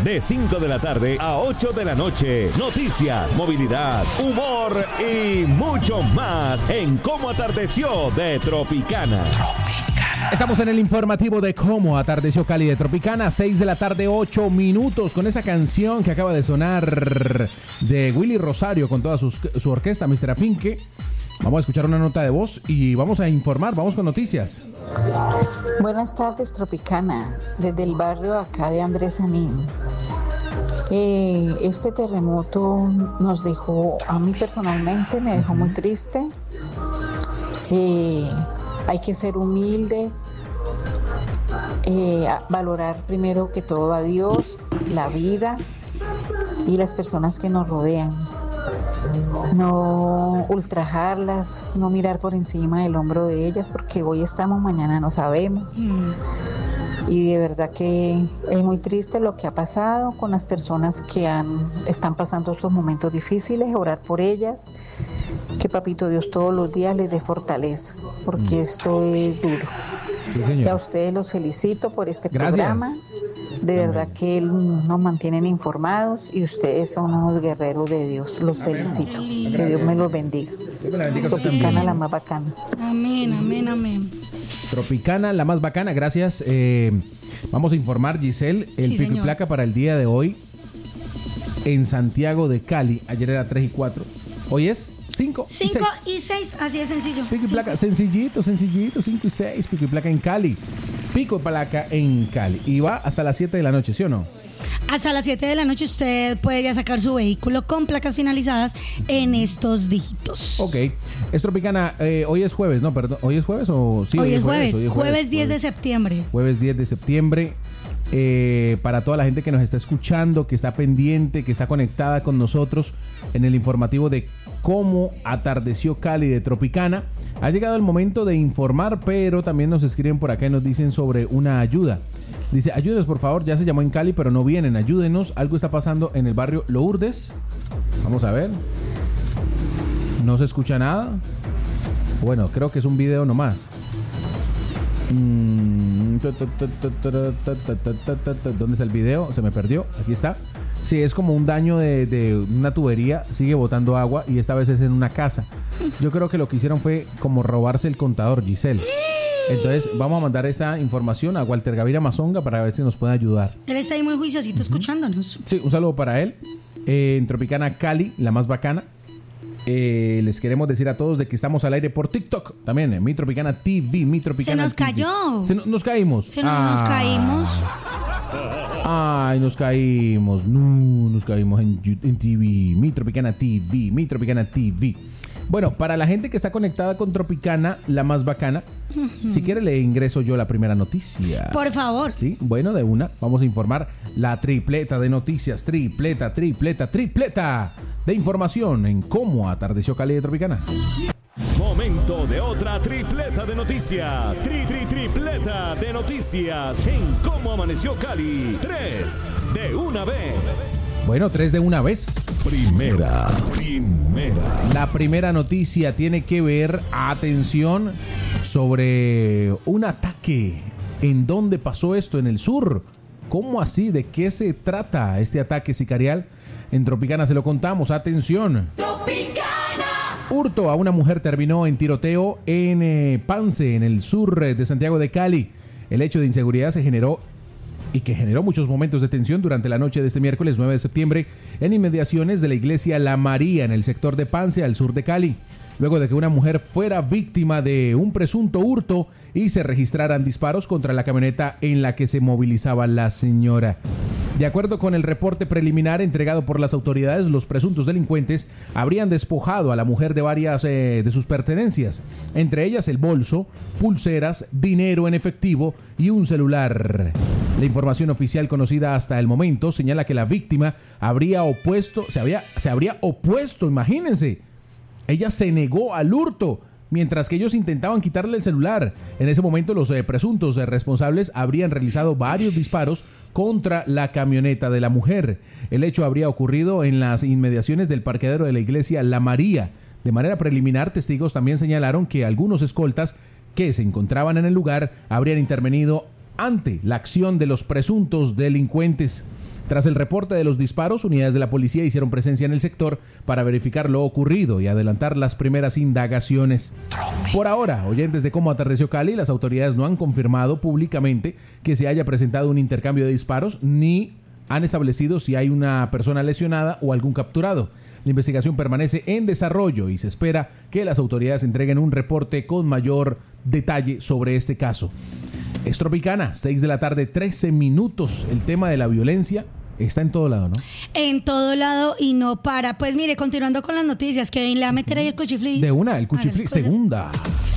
de 5 de la tarde a 8 de la noche. Noticias, movilidad, humor y mucho más en Cómo Atardeció de Tropicana. Estamos en el informativo de Cómo Atardeció Cali de Tropicana, 6 de la tarde, 8 minutos, con esa canción que acaba de sonar de Willy Rosario con toda su orquesta, Mr. Afinque. Vamos a escuchar una nota de voz y vamos a informar, vamos con noticias. Buenas tardes, Tropicana, desde el barrio acá de Andrés Anín. Este terremoto nos dejó, a mí personalmente me dejó muy triste. Hay que ser humildes, valorar primero que todo a Dios, la vida y las personas que nos rodean. No ultrajarlas, no mirar por encima del hombro de ellas, porque hoy estamos, mañana no sabemos. Y de verdad que es muy triste lo que ha pasado con las personas que están pasando estos momentos difíciles, orar por ellas. Que Papito Dios todos los días les dé fortaleza, porque esto es duro. Sí, y a ustedes los felicito por este Gracias. programa. De verdad que nos mantienen informados y ustedes son unos guerreros de Dios. Los felicito. Que Dios me los bendiga. Dios me la bendiga a usted Tropicana, también. la más bacana. Amén, amén, amén. Tropicana, la más bacana, gracias. Vamos a informar, Giselle, el Sí, pico y señor. placa para el día de hoy en Santiago de Cali. Ayer era 3 y 4. Hoy es 5 y 6. 5 y 6, así de sencillo. Pico y placa, sencillito, 5 y 6. Pico y placa en Cali. Pico y placa en Cali. Y va hasta las 7 de la noche, ¿sí o no? Hasta las 7 de la noche usted puede ya sacar su vehículo con placas finalizadas en estos dígitos. Ok. Es Tropicana, hoy es jueves, ¿no? Perdón. ¿Hoy es jueves o sí? Hoy es jueves, hoy es jueves 10 de septiembre. Jueves 10 de septiembre. Para toda la gente que nos está escuchando, que está pendiente, que está conectada con nosotros en el informativo de Cómo Atardeció Cali de Tropicana, ha llegado el momento de informar, pero también nos escriben por acá y nos dicen sobre una ayuda. Dice, ayúdenos por favor, ya se llamó en Cali pero no vienen, ayúdenos, algo está pasando en el barrio Lourdes. Vamos a ver. No se escucha nada. Bueno, creo que es un video nomás. ¿Dónde está el video? Se me perdió. Aquí está. Sí, es como un daño de una tubería. Sigue botando agua y esta vez es en una casa. Yo creo que lo que hicieron fue como robarse el contador, Giselle. Entonces vamos a mandar esta información a Walter Gaviria Mazonga para ver si nos puede ayudar. Él está ahí muy juiciosito escuchándonos. Sí, un saludo para él. En Tropicana Cali, la más bacana. Les queremos decir a todos de que estamos al aire por TikTok también, Mi Tropicana TV, Mi Tropicana Se nos TV. cayó. Nos caímos. Nos caímos. Ay, nos caímos. No, nos caímos en TV, Mi Tropicana TV, Mi Tropicana TV. Bueno, para la gente que está conectada con Tropicana, la más bacana, si quiere le ingreso yo la primera noticia. Por favor. Sí, bueno, de una, vamos a informar la tripleta de noticias, tripleta de información en Cómo Atardeció Cali de Tropicana. Momento de otra tripleta de noticias. Tripleta de noticias en Cómo Amaneció Cali. 3 de una vez. Bueno, 3 de una vez. Primera. La primera noticia tiene que ver, atención, sobre un ataque. ¿En dónde pasó esto? En el sur. ¿Cómo así? ¿De qué se trata este ataque sicarial? En Tropicana se lo contamos. Atención. Tropicana. Hurto a una mujer terminó en tiroteo en Pance, en el sur de Santiago de Cali. El hecho de inseguridad se generó y que generó muchos momentos de tensión durante la noche de este miércoles 9 de septiembre en inmediaciones de la iglesia La María en el sector de Pance, al sur de Cali, luego de que una mujer fuera víctima de un presunto hurto y se registraran disparos contra la camioneta en la que se movilizaba la señora. De acuerdo con el reporte preliminar entregado por las autoridades, los presuntos delincuentes habrían despojado a la mujer de varias de sus pertenencias, entre ellas el bolso, pulseras, dinero en efectivo y un celular. La información oficial conocida hasta el momento señala que la víctima se habría opuesto, imagínense. Ella se negó al hurto, mientras que ellos intentaban quitarle el celular. En ese momento los presuntos responsables habrían realizado varios disparos contra la camioneta de la mujer. El hecho habría ocurrido en las inmediaciones del parqueadero de la iglesia La María. De manera preliminar, testigos también señalaron que algunos escoltas que se encontraban en el lugar habrían intervenido ante la acción de los presuntos delincuentes. Tras el reporte de los disparos, unidades de la policía hicieron presencia en el sector para verificar lo ocurrido y adelantar las primeras indagaciones. Por ahora, oyentes de Cómo Atardeció Cali, las autoridades no han confirmado públicamente que se haya presentado un intercambio de disparos ni han establecido si hay una persona lesionada o algún capturado. La investigación permanece en desarrollo y se espera que las autoridades entreguen un reporte con mayor detalle sobre este caso. Es Tropicana, 6 de la tarde, 13 minutos. El tema de la violencia está en todo lado, ¿no? En todo lado y no para. Pues mire, continuando con las noticias, Kevin, ¿le va a meter ahí el cuchiflí? De una, el cuchiflí. Segunda.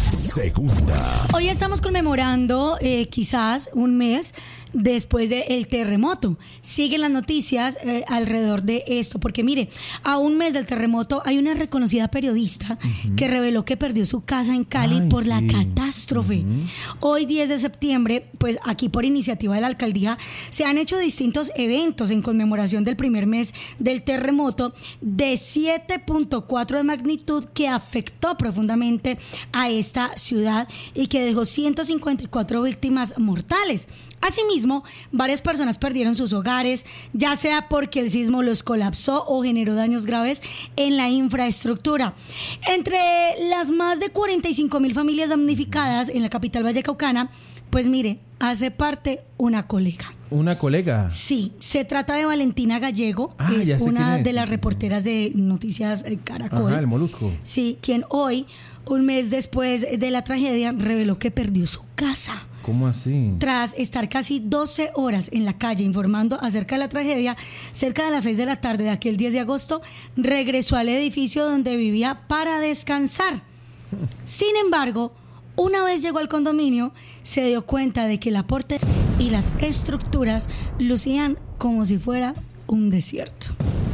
Hoy estamos conmemorando quizás un mes después del terremoto. Siguen las noticias alrededor de esto, porque mire, a un mes del terremoto hay una reconocida periodista que reveló que perdió su casa en Cali por la catástrofe. Hoy 10 de septiembre, pues aquí por iniciativa de la alcaldía, se han hecho distintos eventos en conmemoración del primer mes del terremoto de 7.4 de magnitud que afectó profundamente a esta ciudad y que dejó 154 víctimas mortales. Asimismo, varias personas perdieron sus hogares, ya sea porque el sismo los colapsó o generó daños graves en la infraestructura. Entre las más de 45,000 familias damnificadas en la capital vallecaucana, pues mire, hace parte una colega. ¿Una colega? Sí, se trata de Valentina Gallego, que es una de las reporteras de Noticias Caracol. Ajá, el Molusco. Sí, quien hoy, un mes después de la tragedia, reveló que perdió su casa. ¿Cómo así? Tras estar casi 12 horas en la calle informando acerca de la tragedia, cerca de las 6 de la tarde de aquel 10 de agosto, regresó al edificio donde vivía para descansar. Sin embargo, una vez llegó al condominio, se dio cuenta de que el aporte y las estructuras lucían como si fuera un desierto.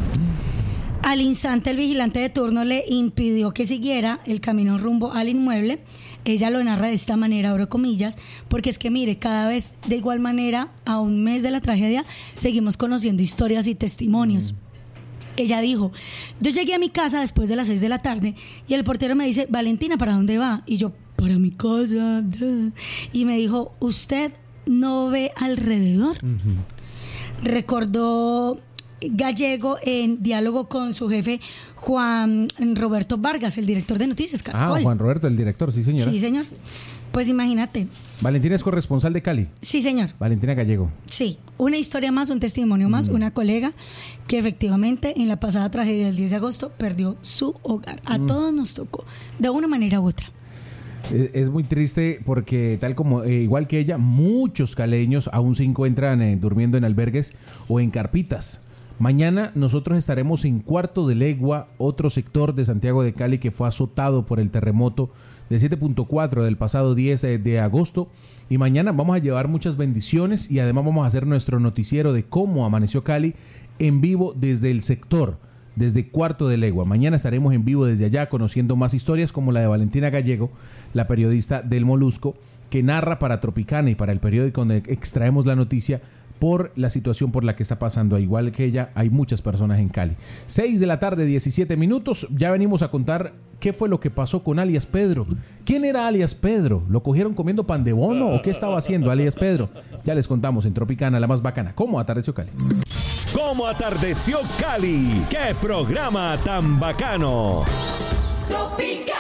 Al instante, el vigilante de turno le impidió que siguiera el camino rumbo al inmueble. Ella lo narra de esta manera, abro comillas, porque es que mire, cada vez de igual manera, a un mes de la tragedia, seguimos conociendo historias y testimonios. Ella dijo, yo llegué a mi casa después de las 6 de la tarde y el portero me dice, Valentina, ¿para dónde va? Y yo, para mi casa. Y me dijo, ¿usted no ve alrededor? Recordó Gallego en diálogo con su jefe Juan Roberto Vargas, el director de Noticias Caracol. Juan Roberto, el director, sí señora. Sí, señor. Pues imagínate. Valentina es corresponsal de Cali. Sí, señor. Valentina Gallego. Sí, una historia más, un testimonio más, una colega que efectivamente en la pasada tragedia del 10 de agosto perdió su hogar. A todos nos tocó, de una manera u otra. Es muy triste porque tal como igual que ella, muchos caleños aún se encuentran durmiendo en albergues o en carpitas. Mañana nosotros estaremos en Cuarto de Legua, otro sector de Santiago de Cali que fue azotado por el terremoto de 7.4 del pasado 10 de agosto. Y mañana vamos a llevar muchas bendiciones y además vamos a hacer nuestro noticiero de Cómo Amaneció Cali en vivo desde el sector, desde Cuarto de Legua. Mañana estaremos en vivo desde allá conociendo más historias como la de Valentina Gallego, la periodista del Molusco, que narra para Tropicana y para el periódico donde extraemos la noticia por la situación por la que está pasando. Igual que ella, hay muchas personas en Cali. 6 de la tarde, 17 minutos. Ya venimos a contar qué fue lo que pasó con alias Pedro. ¿Quién era alias Pedro? ¿Lo cogieron comiendo pan de bono o qué estaba haciendo alias Pedro? Ya les contamos en Tropicana, la más bacana. ¿Cómo atardeció Cali? ¿Cómo atardeció Cali? ¡Qué programa tan bacano! Tropicana.